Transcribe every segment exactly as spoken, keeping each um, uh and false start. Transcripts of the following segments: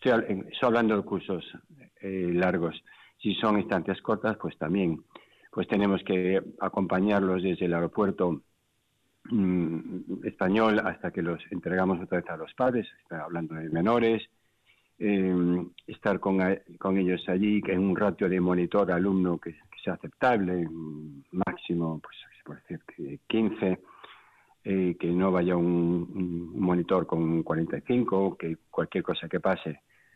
Estoy, estoy hablando de cursos eh, largos. Si son instancias cortas, pues también pues tenemos que acompañarlos desde el aeropuerto mmm, español hasta que los entregamos otra vez a los padres, está hablando de menores, eh, estar con, con ellos allí en un ratio de monitor alumno que, que sea aceptable, máximo, pues se puede decir que quince, eh, que no vaya un, un monitor con cuarenta y cinco, que cualquier cosa que pase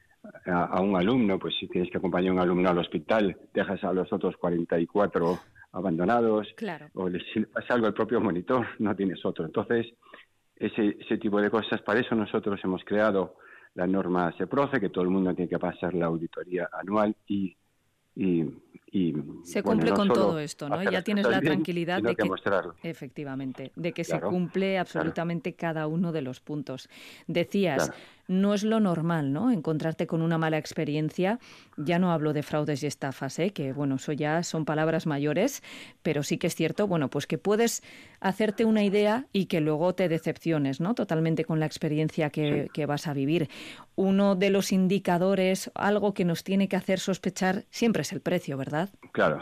a, a un alumno, pues si tienes que acompañar a un alumno al hospital, dejas a los otros cuarenta y cuatro abandonados, claro. o si le pasa algo al propio monitor, no tienes otro. Entonces, ese, ese tipo de cosas, para eso nosotros hemos creado la norma SEPROCE, que todo el mundo tiene que pasar la auditoría anual y Y, y, se bueno, cumple no con solo todo esto, ¿no? Ya tienes la bien, tranquilidad sino de que, que mostrarlo. efectivamente, de que Claro, se cumple absolutamente claro. cada uno de los puntos. Decías, Claro. no es lo normal, ¿no? Encontrarte con una mala experiencia. Ya no hablo de fraudes y estafas, ¿eh? Que, bueno, eso ya son palabras mayores, pero sí que es cierto, bueno, pues que puedes hacerte una idea y que luego te decepciones, ¿no? Totalmente con la experiencia que, Sí. que vas a vivir. Uno de los indicadores, algo que nos tiene que hacer sospechar, siempre es el precio, ¿verdad? Claro,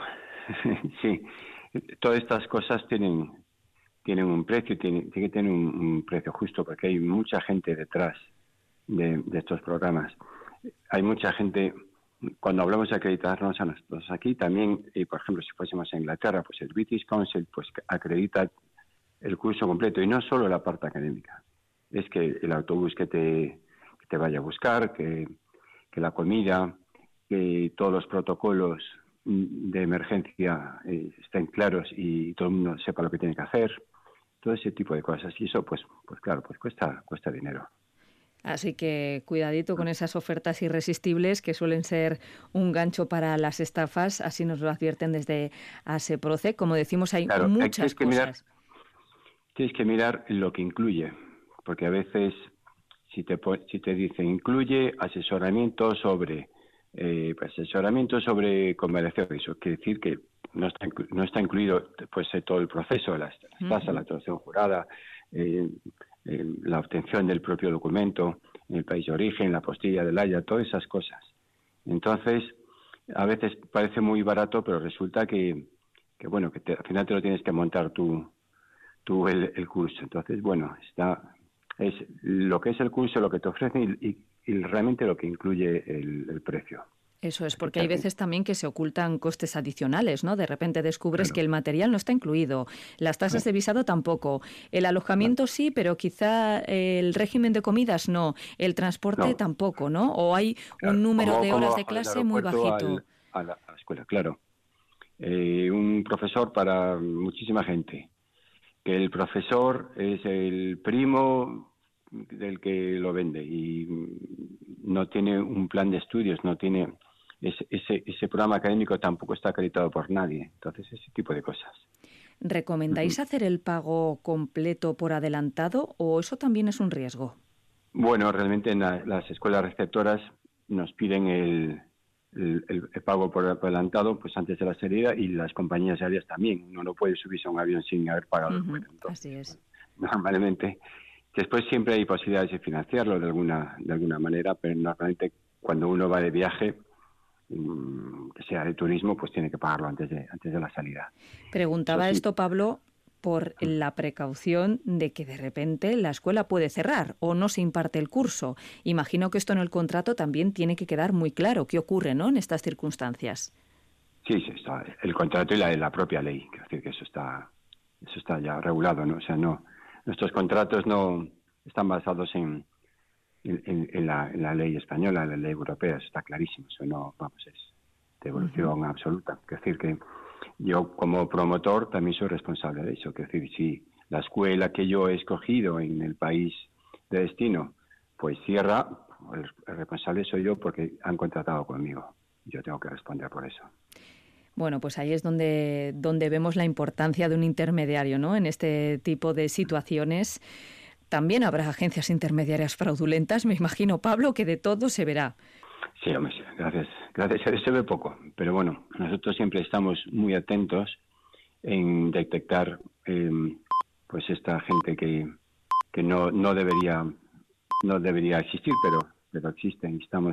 sí. Todas estas cosas tienen tienen un precio, tienen, tienen que tener un, un precio justo, porque hay mucha gente detrás de, de estos programas. Hay mucha gente, cuando hablamos de acreditarnos a nosotros aquí, también, y por ejemplo, si fuésemos a Inglaterra, pues el British Council pues acredita el curso completo, y no solo la parte académica. Es que el autobús que te, que te vaya a buscar, que, que la comida, que todos los protocolos de emergencia eh, estén claros y todo el mundo sepa lo que tiene que hacer, todo ese tipo de cosas. Y eso, pues, pues claro, pues cuesta, cuesta dinero. Así que cuidadito con esas ofertas irresistibles que suelen ser un gancho para las estafas, así nos lo advierten desde ASEPROCE. Como decimos, hay Claro, hay, muchas tienes que mirar, cosas. tienes que mirar lo que incluye, porque a veces si te si te dicen incluye asesoramiento sobre eh, asesoramiento sobre convalidación, eso quiere decir que no está no está incluido pues todo el proceso, las, las tasas, uh-huh. la traducción jurada, eh, eh, la obtención del propio documento en el país de origen, la postilla del Haya, todas esas cosas. Entonces, a veces parece muy barato, pero resulta que, que bueno, que te, al final te lo tienes que montar tú, tú el, el curso. Entonces, bueno, está es lo que es el curso, lo que te ofrecen y, y, y realmente lo que incluye el, el precio. Eso es, porque hay veces también que se ocultan costes adicionales, ¿no? De repente descubres claro. que el material no está incluido, las tasas de visado tampoco, el alojamiento sí, pero quizá el régimen de comidas no, el transporte no. tampoco, ¿no? O hay claro. un número como, de horas como de clase muy bajito. Al, a, la, a la escuela, claro. Eh, un profesor para muchísima gente, que el profesor es el primo del que lo vende y no tiene un plan de estudios, no tiene... Ese, ese, ese programa académico tampoco está acreditado por nadie. Entonces, ese tipo de cosas. ¿Recomendáis uh-huh. hacer el pago completo por adelantado o eso también es un riesgo? Bueno, realmente en la, las escuelas receptoras nos piden el, el, el pago por adelantado pues antes de la salida y las compañías aéreas también. Uno no puede subirse a un avión sin haber pagado uh-huh. el vuelo. Entonces, así es. Bueno, normalmente, después siempre hay posibilidades de financiarlo de alguna, de alguna manera, pero normalmente cuando uno va de viaje, que sea de turismo, pues tiene que pagarlo antes de antes de la salida. Preguntaba sí. esto, Pablo, por la precaución de que de repente la escuela puede cerrar o no se imparte el curso. Imagino que esto en el contrato también tiene que quedar muy claro. ¿Qué ocurre, no, en estas circunstancias? Sí, sí, está el contrato y la, la propia ley. Quiero decir que eso está eso está ya regulado, ¿no? O sea, no nuestros contratos no están basados en En, en, en, la, en la ley española, en la ley europea, eso está clarísimo, eso no, vamos, es de evolución uh-huh. absoluta. Es decir, que yo como promotor también soy responsable de eso, es decir, si la escuela que yo he escogido en el país de destino, pues cierra, el, el responsable soy yo porque han contratado conmigo, yo tengo que responder por eso. Bueno, pues ahí es donde, donde vemos la importancia de un intermediario, ¿no? En este tipo de situaciones. También habrá agencias intermediarias fraudulentas, me imagino, Pablo, que de todo se verá. Sí, hombre, gracias. Gracias, se ve poco. Pero bueno, nosotros siempre estamos muy atentos en detectar eh, pues esta gente que, que no, no debería no debería existir, pero, pero existen. Estamos